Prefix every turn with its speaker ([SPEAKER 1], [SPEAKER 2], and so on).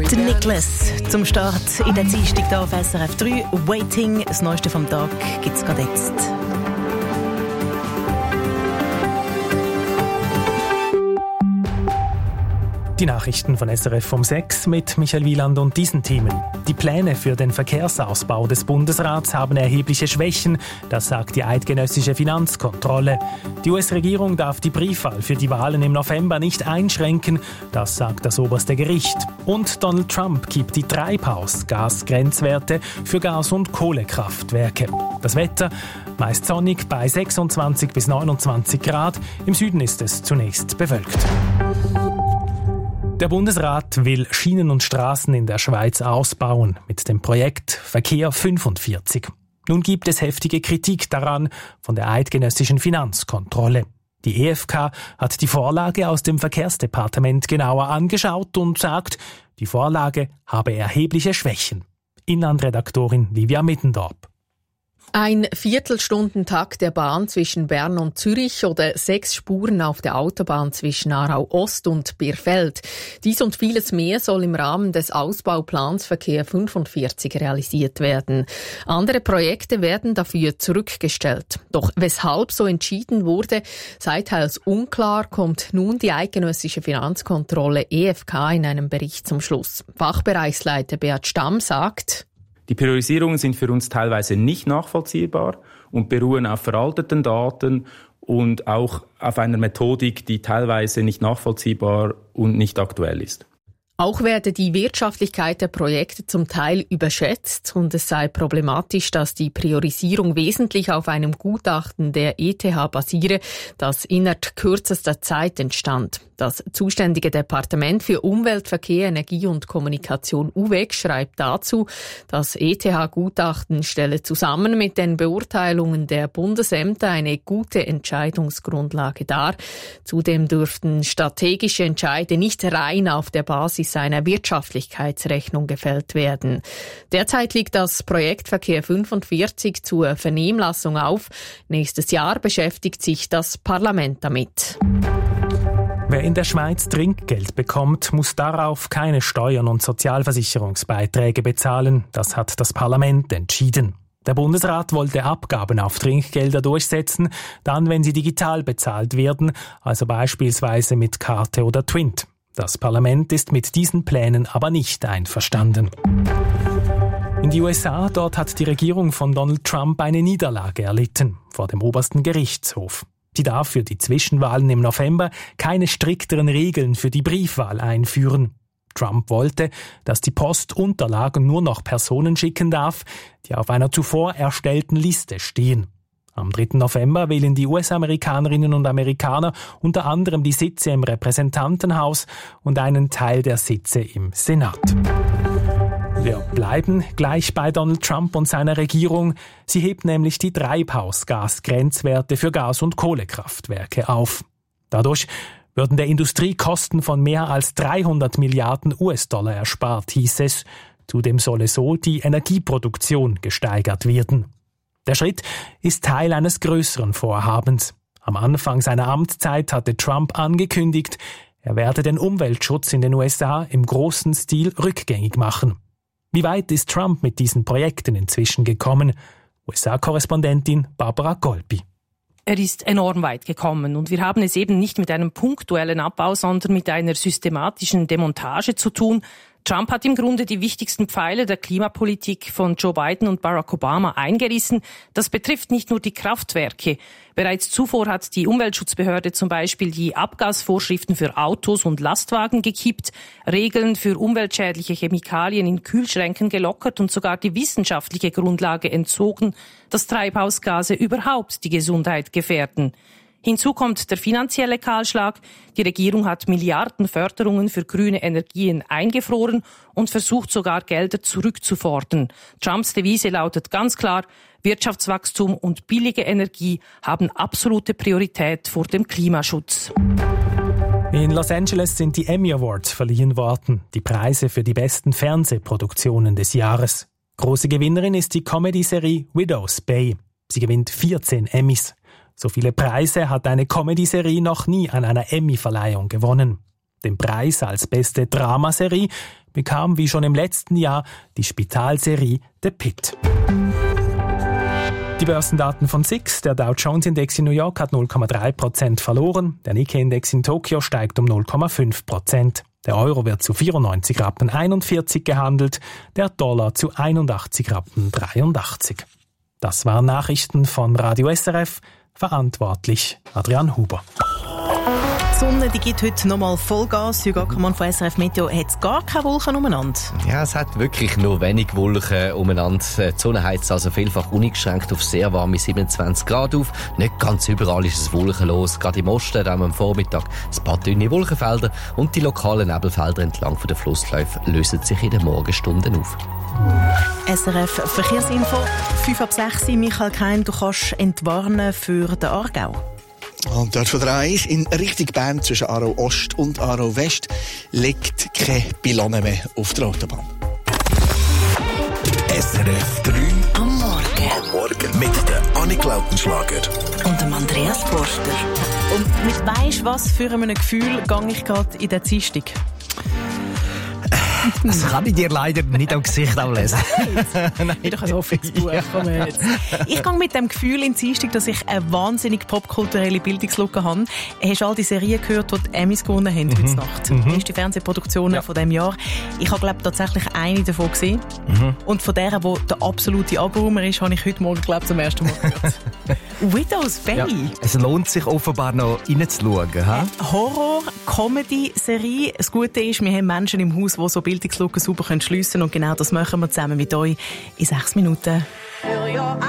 [SPEAKER 1] Der Nicholas zum Start in der Dienstag hier auf SRF 3. Waiting, das Neueste vom Tag, gibt es gerade jetzt.
[SPEAKER 2] Die Nachrichten von SRF um 6 mit Michael Wieland und diesen Themen. Die Pläne für den Verkehrsausbau des Bundesrats haben erhebliche Schwächen, das sagt die eidgenössische Finanzkontrolle. Die US-Regierung darf die Briefwahl für die Wahlen im November nicht einschränken, das sagt das oberste Gericht. Und Donald Trump kippt die Treibhausgasgrenzwerte für Gas- und Kohlekraftwerke. Das Wetter meist sonnig bei 26 bis 29 Grad. Im Süden ist es zunächst bewölkt. Der Bundesrat will Schienen und Straßen in der Schweiz ausbauen mit dem Projekt Verkehr 45. Nun gibt es heftige Kritik daran von der eidgenössischen Finanzkontrolle. Die EFK hat die Vorlage aus dem Verkehrsdepartement genauer angeschaut und sagt, die Vorlage habe erhebliche Schwächen. Inlandredaktorin Livia Middendorp.
[SPEAKER 3] Ein Viertelstundentakt der Bahn zwischen Bern und Zürich oder 6 Spuren auf der Autobahn zwischen Aarau Ost und Birfeld. Dies und vieles mehr soll im Rahmen des Ausbauplans Verkehr 45 realisiert werden. Andere Projekte werden dafür zurückgestellt. Doch weshalb so entschieden wurde, sei teils unklar, kommt nun die eidgenössische Finanzkontrolle EFK in einem Bericht zum Schluss. Fachbereichsleiter Beat Stamm sagt:
[SPEAKER 4] Die Priorisierungen sind für uns teilweise nicht nachvollziehbar und beruhen auf veralteten Daten und auch auf einer Methodik, die teilweise nicht nachvollziehbar und nicht aktuell ist.
[SPEAKER 3] Auch werde die Wirtschaftlichkeit der Projekte zum Teil überschätzt und es sei problematisch, dass die Priorisierung wesentlich auf einem Gutachten der ETH basiere, das innerhalb kürzester Zeit entstand. Das zuständige Departement für Umwelt, Verkehr, Energie und Kommunikation UVEC schreibt dazu, das ETH-Gutachten stelle zusammen mit den Beurteilungen der Bundesämter eine gute Entscheidungsgrundlage dar. Zudem dürften strategische Entscheide nicht rein auf der Basis einer Wirtschaftlichkeitsrechnung gefällt werden. Derzeit liegt das Projekt Verkehr 45 zur Vernehmlassung auf. Nächstes Jahr beschäftigt sich das Parlament damit.
[SPEAKER 2] Wer in der Schweiz Trinkgeld bekommt, muss darauf keine Steuern und Sozialversicherungsbeiträge bezahlen. Das hat das Parlament entschieden. Der Bundesrat wollte Abgaben auf Trinkgelder durchsetzen, dann wenn sie digital bezahlt werden, also beispielsweise mit Karte oder Twint. Das Parlament ist mit diesen Plänen aber nicht einverstanden. In die USA, dort hat die Regierung von Donald Trump eine Niederlage erlitten vor dem obersten Gerichtshof. Sie darf für die Zwischenwahlen im November keine strikteren Regeln für die Briefwahl einführen. Trump wollte, dass die Post Unterlagen nur noch Personen schicken darf, die auf einer zuvor erstellten Liste stehen. Am 3. November wählen die US-Amerikanerinnen und Amerikaner unter anderem die Sitze im Repräsentantenhaus und einen Teil der Sitze im Senat. Wir bleiben gleich bei Donald Trump und seiner Regierung. Sie hebt nämlich die Treibhausgasgrenzwerte für Gas- und Kohlekraftwerke auf. Dadurch würden der Industrie Kosten von mehr als 300 Milliarden US-Dollar erspart, hieß es. Zudem solle so die Energieproduktion gesteigert werden. Der Schritt ist Teil eines größeren Vorhabens. Am Anfang seiner Amtszeit hatte Trump angekündigt, er werde den Umweltschutz in den USA im großen Stil rückgängig machen. Wie weit ist Trump mit diesen Projekten inzwischen gekommen? USA-Korrespondentin Barbara Golpi.
[SPEAKER 5] Er ist enorm weit gekommen und wir haben es eben nicht mit einem punktuellen Abbau, sondern mit einer systematischen Demontage zu tun. Trump hat im Grunde die wichtigsten Pfeiler der Klimapolitik von Joe Biden und Barack Obama eingerissen. Das betrifft nicht nur die Kraftwerke. Bereits zuvor hat die Umweltschutzbehörde zum Beispiel die Abgasvorschriften für Autos und Lastwagen gekippt, Regeln für umweltschädliche Chemikalien in Kühlschränken gelockert und sogar die wissenschaftliche Grundlage entzogen, dass Treibhausgase überhaupt die Gesundheit gefährden. Hinzu kommt der finanzielle Kahlschlag. Die Regierung hat Milliarden Förderungen für grüne Energien eingefroren und versucht sogar Gelder zurückzufordern. Trumps Devise lautet ganz klar, Wirtschaftswachstum und billige Energie haben absolute Priorität vor dem Klimaschutz.
[SPEAKER 2] In Los Angeles sind die Emmy Awards verliehen worden, die Preise für die besten Fernsehproduktionen des Jahres. Große Gewinnerin ist die Comedy-Serie Widow's Bay. Sie gewinnt 14 Emmys. So viele Preise hat eine Comedy-Serie noch nie an einer Emmy-Verleihung gewonnen. Den Preis als beste Dramaserie bekam wie schon im letzten Jahr die Spitalserie The Pit. Die Börsendaten von SIX, der Dow Jones Index in New York hat 0,3% verloren, der Nikkei-Index in Tokio steigt um 0,5%. Der Euro wird zu 94,41 Rappen gehandelt, der Dollar zu 81,83 Rappen. Das waren Nachrichten von Radio SRF, verantwortlich Adrian Huber.
[SPEAKER 1] Die Sonne, die gibt heute nochmal Vollgas. Jürgen Ackermann von SRF Meteo, hat es gar keine Wolken umeinander?
[SPEAKER 6] Ja, es hat wirklich nur wenig Wolken umeinander. Die Sonne heizt also vielfach uneingeschränkt auf sehr warme 27 Grad auf. Nicht ganz überall ist es wolkenlos. Gerade im Osten, da am Vormittag ein paar dünne Wolkenfelder und die lokalen Nebelfelder entlang der Flussläufe lösen sich in den Morgenstunden auf.
[SPEAKER 1] SRF Verkehrsinfo, 5:06. Michael Keim, du kannst entwarnen für den Aargau.
[SPEAKER 7] Und dort von der A1 in Richtung Bern zwischen Aarau Ost und Aarau West liegt keine Pylone mehr auf der Autobahn.
[SPEAKER 8] SRF 3
[SPEAKER 1] Am Morgen.
[SPEAKER 8] mit der Annik Lautenschlager
[SPEAKER 1] Und dem Andreas Forster. Und mit weisst was für ein Gefühl gehe ich gerade in der Dienstag?
[SPEAKER 9] Das kann ich dir leider nicht am Gesicht ablesen.
[SPEAKER 1] Nein, doch ein offenes Buch. Komm jetzt. Ich gehe mit dem Gefühl in Dienstag, dass ich eine wahnsinnig popkulturelle Bildungslücke habe. Hast du all die Serien gehört, die die Emmys gewonnen haben heute Nacht? Die erste Fernsehproduktion von diesem Jahr. Ich habe, glaube ich, tatsächlich eine davon gesehen. Und von der der absolute Abraumer ist, habe ich heute Morgen, glaube ich, zum ersten Mal gehört. Widow's Bay.
[SPEAKER 9] Ja, es lohnt sich offenbar noch reinzuschauen.
[SPEAKER 1] Horror-Comedy-Serie. Das Gute ist, wir haben Menschen im Haus, die so Bildungslücken super schliessen können. Und genau das machen wir zusammen mit euch in 6 Minuten.